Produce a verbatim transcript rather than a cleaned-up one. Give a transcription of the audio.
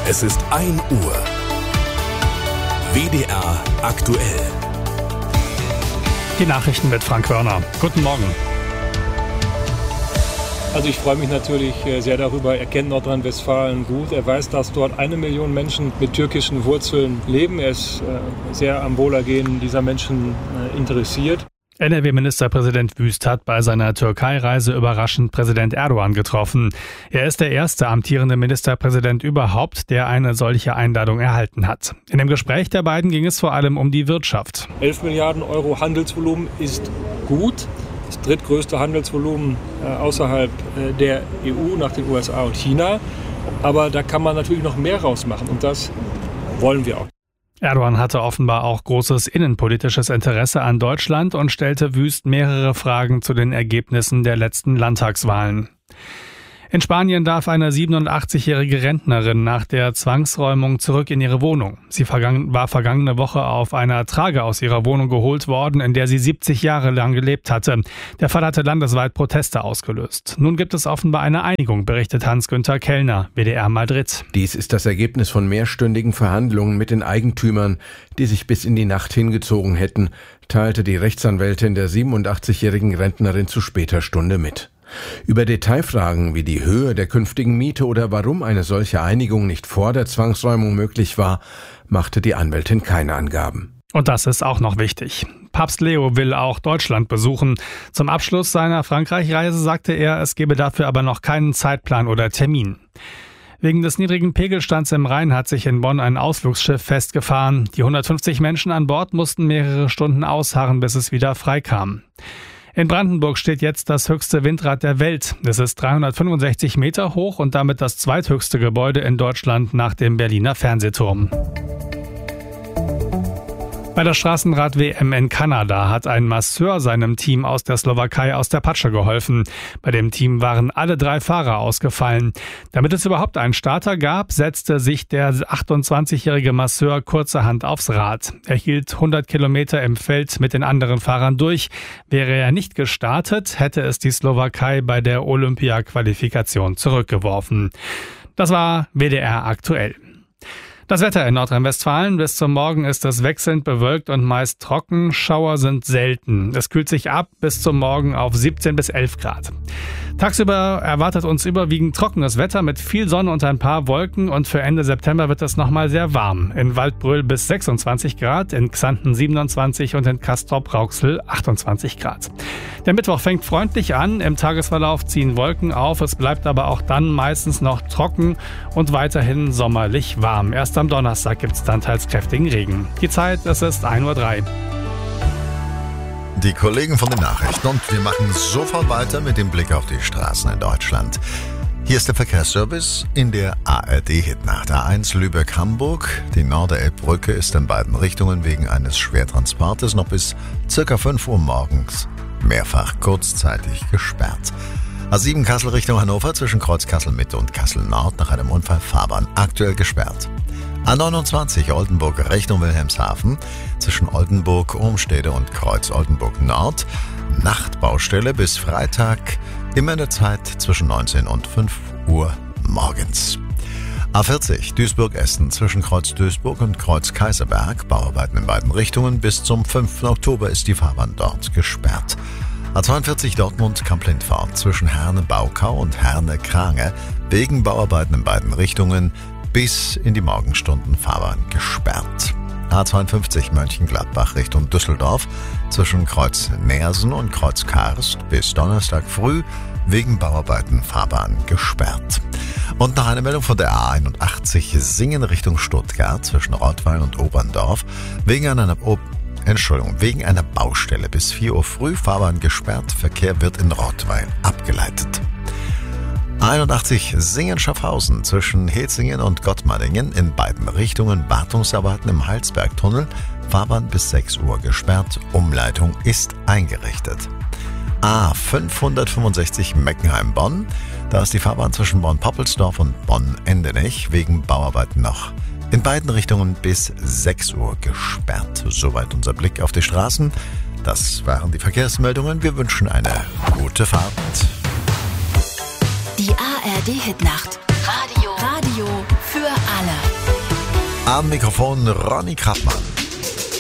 Es ist ein Uhr. W D R aktuell. Die Nachrichten mit Frank Wörner. Guten Morgen. Also ich freue mich natürlich sehr darüber. Er kennt Nordrhein-Westfalen gut. Er weiß, dass dort eine Million Menschen mit türkischen Wurzeln leben. Er ist sehr am Wohlergehen dieser Menschen interessiert. N R W-Ministerpräsident Wüst hat bei seiner Türkei-Reise überraschend Präsident Erdogan getroffen. Er ist der erste amtierende Ministerpräsident überhaupt, der eine solche Einladung erhalten hat. In dem Gespräch der beiden ging es vor allem um die Wirtschaft. elf Milliarden Euro Handelsvolumen ist gut. Das drittgrößte Handelsvolumen außerhalb der E U nach den U S A und China. Aber da kann man natürlich noch mehr rausmachen und das wollen wir auch. Erdogan hatte offenbar auch großes innenpolitisches Interesse an Deutschland und stellte Wüst mehrere Fragen zu den Ergebnissen der letzten Landtagswahlen. In Spanien darf eine siebenundachtzigjährige Rentnerin nach der Zwangsräumung zurück in ihre Wohnung. Sie war vergangene Woche auf einer Trage aus ihrer Wohnung geholt worden, in der sie siebzig Jahre lang gelebt hatte. Der Fall hatte landesweit Proteste ausgelöst. Nun gibt es offenbar eine Einigung, berichtet Hans-Günther Kellner, W D R Madrid. Dies ist das Ergebnis von mehrstündigen Verhandlungen mit den Eigentümern, die sich bis in die Nacht hingezogen hätten, teilte die Rechtsanwältin der siebenundachtzigjährigen Rentnerin zu später Stunde mit. Über Detailfragen wie die Höhe der künftigen Miete oder warum eine solche Einigung nicht vor der Zwangsräumung möglich war, machte die Anwältin keine Angaben. Und das ist auch noch wichtig. Papst Leo will auch Deutschland besuchen. Zum Abschluss seiner Frankreich-Reise sagte er, es gebe dafür aber noch keinen Zeitplan oder Termin. Wegen des niedrigen Pegelstands im Rhein hat sich in Bonn ein Ausflugsschiff festgefahren. Die hundertfünfzig Menschen an Bord mussten mehrere Stunden ausharren, bis es wieder freikam. In Brandenburg steht jetzt das höchste Windrad der Welt. Es ist dreihundertfünfundsechzig Meter hoch und damit das zweithöchste Gebäude in Deutschland nach dem Berliner Fernsehturm. Bei der Straßenrad-W M in Kanada hat ein Masseur seinem Team aus der Slowakei aus der Patsche geholfen. Bei dem Team waren alle drei Fahrer ausgefallen. Damit es überhaupt einen Starter gab, setzte sich der achtundzwanzigjährige Masseur kurzerhand aufs Rad. Er hielt hundert Kilometer im Feld mit den anderen Fahrern durch. Wäre er nicht gestartet, hätte es die Slowakei bei der Olympia-Qualifikation zurückgeworfen. Das war W D R aktuell. Das Wetter in Nordrhein-Westfalen. Bis zum Morgen ist es wechselnd bewölkt und meist trocken. Schauer sind selten. Es kühlt sich ab bis zum Morgen auf siebzehn bis elf Grad. Tagsüber erwartet uns überwiegend trockenes Wetter mit viel Sonne und ein paar Wolken. Und für Ende September wird es nochmal sehr warm. In Waldbröl bis sechsundzwanzig Grad, in Xanten siebenundzwanzig und in Castrop-Rauxel achtundzwanzig Grad. Der Mittwoch fängt freundlich an. Im Tagesverlauf ziehen Wolken auf. Es bleibt aber auch dann meistens noch trocken und weiterhin sommerlich warm. Erst am Donnerstag gibt es dann teils kräftigen Regen. Die Zeit, es ist ein Uhr drei. Die Kollegen von den Nachrichten und wir machen sofort weiter mit dem Blick auf die Straßen in Deutschland. Hier ist der Verkehrsservice in der A R D-Hitnacht. A eins Lübeck-Hamburg. Die Norderelbbrücke ist in beiden Richtungen wegen eines Schwertransportes noch bis circa fünf Uhr morgens mehrfach kurzzeitig gesperrt. A sieben Kassel Richtung Hannover zwischen Kreuz Kassel-Mitte und Kassel-Nord nach einem Unfall Fahrbahn aktuell gesperrt. A neunundzwanzig Oldenburg Richtung Wilhelmshaven zwischen Oldenburg, Urmstede und Kreuz Oldenburg Nord. Nachtbaustelle bis Freitag, immer in der Zeit zwischen neunzehn und fünf Uhr morgens. A vierzig Duisburg-Essen zwischen Kreuz Duisburg und Kreuz Kaiserberg. Bauarbeiten in beiden Richtungen. Bis zum fünften Oktober ist die Fahrbahn dort gesperrt. A zweiundvierzig Dortmund-Kamp-Lindfort zwischen Herne-Baukau und Herne-Krange. Wegen Bauarbeiten in beiden Richtungen bis in die Morgenstunden Fahrbahn gesperrt. A zweiundfünfzig Mönchengladbach Richtung Düsseldorf zwischen Kreuz Neersen und Kreuz Karst bis Donnerstag früh wegen Bauarbeiten Fahrbahn gesperrt. Und noch eine Meldung von der A einundachtzig Singen Richtung Stuttgart zwischen Rottweil und Oberndorf wegen einer oh, Entschuldigung, wegen einer Baustelle bis vier Uhr früh Fahrbahn gesperrt. Verkehr wird in Rottweil abgeleitet. einundachtzig Singen-Schaffhausen zwischen Hetzingen und Gottmardingen in beiden Richtungen Wartungsarbeiten im Heilsbergtunnel, Fahrbahn bis sechs Uhr gesperrt, Umleitung ist eingerichtet. A fünfhundertfünfundsechzig Meckenheim-Bonn, da ist die Fahrbahn zwischen Bonn-Poppelsdorf und Bonn-Endenich wegen Bauarbeiten noch in beiden Richtungen bis sechs Uhr gesperrt. Soweit unser Blick auf die Straßen. Das waren die Verkehrsmeldungen. Wir wünschen eine gute Fahrt. Die A R D-Hitnacht. Radio. Radio für alle. Am Mikrofon Ronny Krappmann.